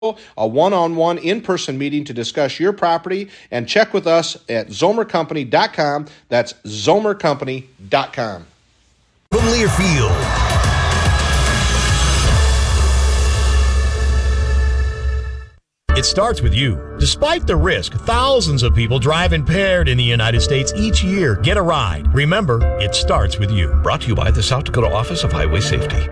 a one-on-one in-person meeting to discuss your property, and check with us at zomercompany.com. That's zomercompany.com. From Learfield. It starts with you. Despite the risk, thousands of people drive impaired in the United States each year. Get a ride. Remember, it starts with you. Brought to you by the South Dakota Office of Highway Safety.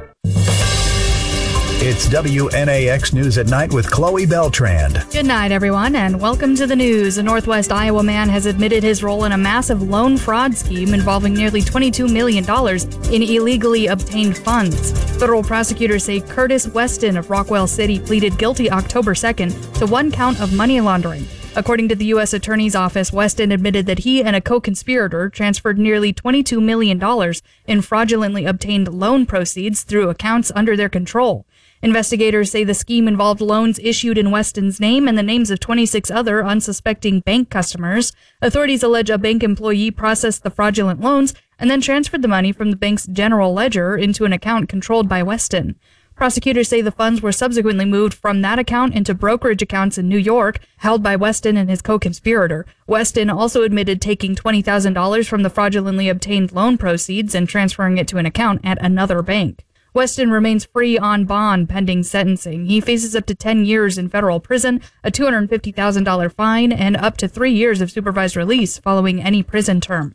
It's WNAX News at Night with Chloe Beltrand. Good night, everyone, and welcome to the news. A Northwest Iowa man has admitted his role in a massive loan fraud scheme involving nearly $22 million in illegally obtained funds. Federal prosecutors say Curtis Weston of Rockwell City pleaded guilty October 2nd to one count of money laundering. According to the U.S. Attorney's Office, Weston admitted that he and a co-conspirator transferred nearly $22 million in fraudulently obtained loan proceeds through accounts under their control. Investigators say the scheme involved loans issued in Weston's name and the names of 26 other unsuspecting bank customers. Authorities allege a bank employee processed the fraudulent loans and then transferred the money from the bank's general ledger into an account controlled by Weston. Prosecutors say the funds were subsequently moved from that account into brokerage accounts in New York, held by Weston and his co-conspirator. Weston also admitted taking $20,000 from the fraudulently obtained loan proceeds and transferring it to an account at another bank. Weston remains free on bond pending sentencing. He faces up to 10 years in federal prison, a $250,000 fine, and up to 3 years of supervised release following any prison term.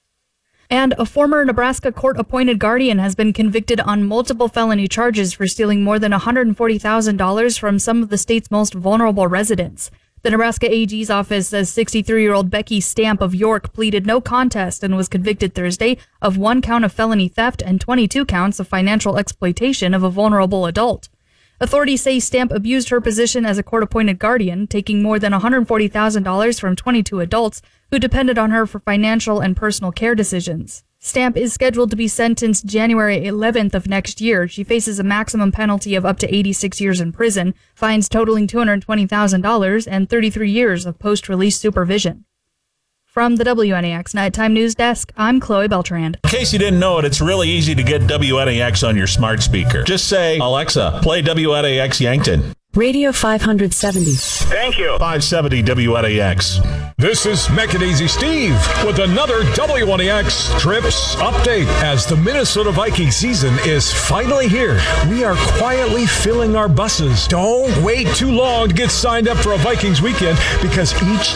And a former Nebraska court-appointed guardian has been convicted on multiple felony charges for stealing more than $140,000 from some of the state's most vulnerable residents. The Nebraska AG's office says 63-year-old Becky Stamp of York pleaded no contest and was convicted Thursday of 1 count of felony theft and 22 counts of financial exploitation of a vulnerable adult. Authorities say Stamp abused her position as a court-appointed guardian, taking more than $140,000 from 22 adults who depended on her for financial and personal care decisions. Stamp is scheduled to be sentenced January 11th of next year. She faces a maximum penalty of up to 86 years in prison, fines totaling $220,000, and 33 years of post-release supervision. From the WNAX Nighttime News Desk, I'm Chloe Beltrand. In case you didn't know it, it's really easy to get WNAX on your smart speaker. Just say, Alexa, play WNAX Yankton. Radio 570. Thank you. 570 WNAX. This is Mechanazy Steve with another WNAX Trips update. As the Minnesota Viking season is finally here, we are quietly filling our buses. Don't wait too long to get signed up for a Vikings weekend because each